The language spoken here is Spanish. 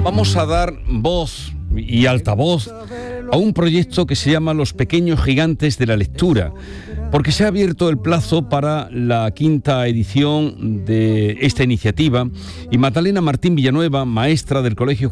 Vamos a dar voz y altavoz a un proyecto que se llama Los Pequeños Gigantes de la Lectura, porque se ha abierto el plazo para la 5ª edición de esta iniciativa y Magdalena Martín Villanueva, maestra del Colegio